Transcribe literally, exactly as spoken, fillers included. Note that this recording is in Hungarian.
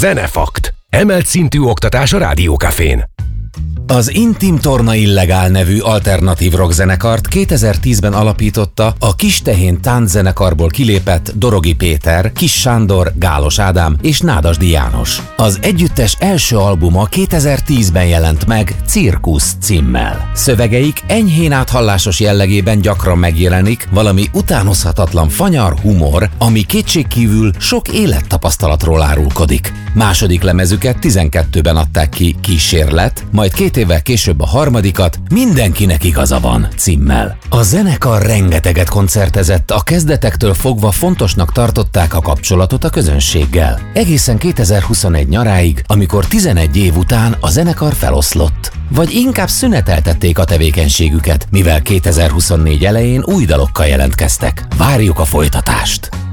Zenefakt. Emelt szintű oktatás a Rádiókafén. Az Intim Torna Illegál nevű alternatív rockzenekart kétezer-tízben alapította a Kistehén tánczenekarból kilépett Dorogi Péter, Kis Sándor, Gálos Ádám és Nádasdy János. Az együttes első albuma kétezer-tízben jelent meg Cirkusz címmel. Szövegeik enyhén áthallásos jellegében gyakran megjelenik valami utánozhatatlan fanyar humor, ami kétségkívül sok élettapasztalatról árulkodik. Második lemezüket tizenkettőben adták ki Kísérlet, majd két évvel később a harmadikat Mindenkinek igaza van címmel. A zenekar rengeteget koncertezett, a kezdetektől fogva fontosnak tartották a kapcsolatot a közönséggel. Egészen kétezer-huszonegy nyaráig, amikor tizenegy év után a zenekar feloszlott. Vagy inkább szüneteltették a tevékenységüket, mivel kétezer-huszonnégy elején új dalokkal jelentkeztek. Várjuk a folytatást!